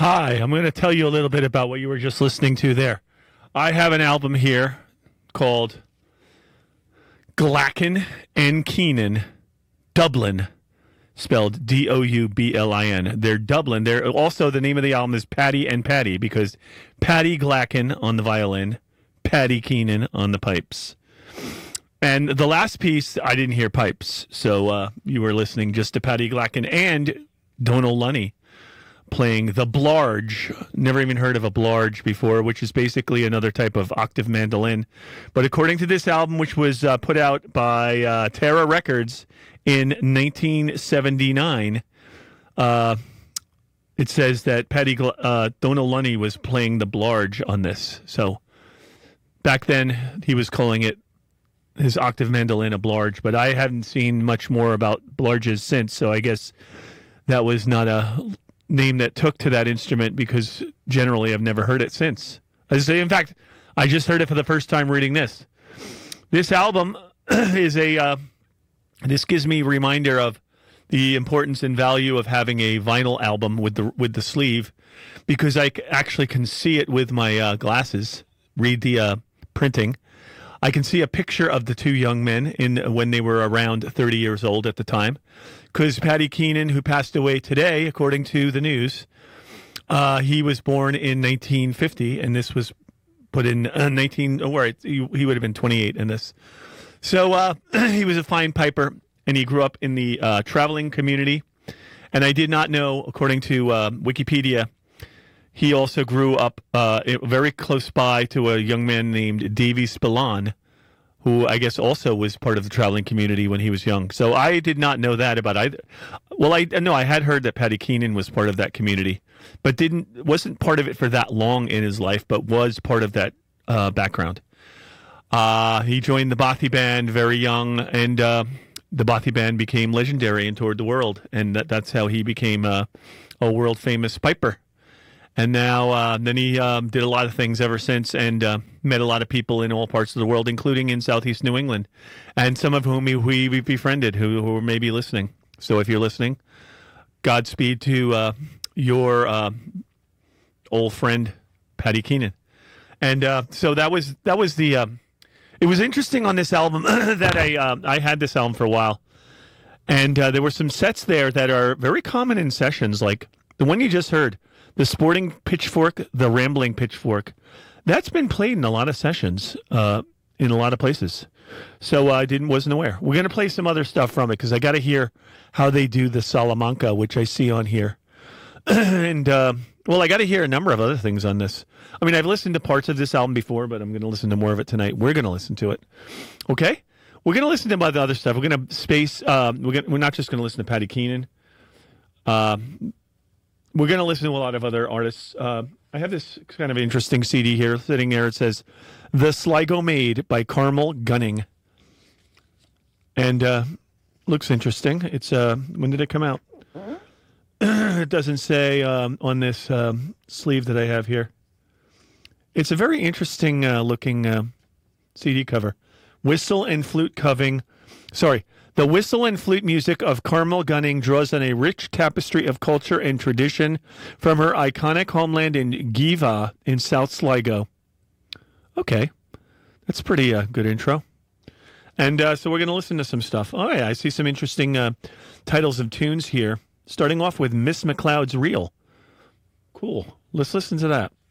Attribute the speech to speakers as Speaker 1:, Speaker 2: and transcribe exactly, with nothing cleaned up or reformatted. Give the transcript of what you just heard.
Speaker 1: Hi, I'm going to tell you a little bit about what you were just listening to there. I have an album here called Glacken and Keenan, Dublin, spelled D O U B L I N. They're Dublin. They're also, the name of the album is Paddy and Paddy, because Paddy Glacken on the violin, Paddy Keenan on the pipes. And the last piece, I didn't hear pipes, so uh, you were listening just to Paddy Glacken and Donal Lunny playing the blarge. Never even heard of a blarge before, which is basically another type of octave mandolin. But according to this album, which was uh, put out by uh, Terra Records in nineteen seventy-nine, uh, it says that Paddy Gl- uh, Donal Lunny was playing the blarge on this. So back then, he was calling it his octave mandolin a blarge, but I haven't seen much more about blarges since, so I guess that was not a name that took to that instrument, because generally I've never heard it since. I say, in fact, I just heard it for the first time reading this. This album is a, uh, this gives me a reminder of the importance and value of having a vinyl album with the with the sleeve, because I actually can see it with my uh, glasses, read the uh, printing. I can see a picture of the two young men in when they were around thirty years old at the time, because Paddy Keenan, who passed away today, according to the news, uh, he was born in nineteen fifty, and this was put in uh, nineteen. Oh, right, he, he would have been twenty-eight in this. So uh, he was a fine piper, and he grew up in the uh, traveling community. And I did not know, according to uh, Wikipedia, he also grew up uh, very close by to a young man named Davy Spillane, who I guess also was part of the traveling community when he was young. So I did not know that about either. Well, I no, I had heard that Paddy Keenan was part of that community, but didn't wasn't part of it for that long in his life, but was part of that uh, background. Uh, he joined the Bothy Band very young, and uh, the Bothy Band became legendary and toured the world, and that, that's how he became uh, a world famous piper. And now, uh, then he um, did a lot of things ever since, and uh, met a lot of people in all parts of the world, including in Southeast New England, and some of whom we, we befriended who, who may be listening. So if you're listening, Godspeed to uh, your uh, old friend, Paddy Keenan. And uh, so that was that was the. Uh, it was interesting on this album that I uh, I had this album for a while, and uh, there were some sets there that are very common in sessions, like the one you just heard. The Sporting Pitchfork, the Rambling Pitchfork, that's been played in a lot of sessions, uh, in a lot of places. So uh, I didn't wasn't aware. We're going to play some other stuff from it, because I got to hear how they do the Salamanca, which I see on here. and, uh, well, I got to hear a number of other things on this. I mean, I've listened to parts of this album before, but I'm going to listen to more of it tonight. We're going to listen to it. Okay? We're going to listen to the other stuff. We're going to space, uh, we're, gonna, we're not just going to listen to Paddy Keenan. Uh, We're going to listen to a lot of other artists. Uh, I have this kind of interesting C D here sitting there. It says, The Sligo Maid by Carmel Gunning. And uh, looks interesting. It's uh, when did it come out? It doesn't say um, on this um, sleeve that I have here. It's a very interesting uh, looking uh, C D cover. Whistle and flute covering. Sorry. The whistle and flute music of Carmel Gunning draws on a rich tapestry of culture and tradition from her iconic homeland in Giva in South Sligo. Okay, that's a pretty uh, good intro. And uh, so we're going to listen to some stuff. Oh, yeah, I see some interesting uh, titles of tunes here, starting off with Miss McLeod's Reel. Cool. Let's listen to that.